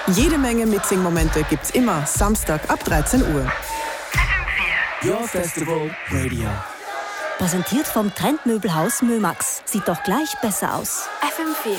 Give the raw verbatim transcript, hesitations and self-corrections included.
Jede Menge Mitsingmomente gibt's immer Samstag ab dreizehn Uhr. Your Festival Radio. Präsentiert vom Trendmöbelhaus Mömax. Sieht doch gleich besser aus. F M vier.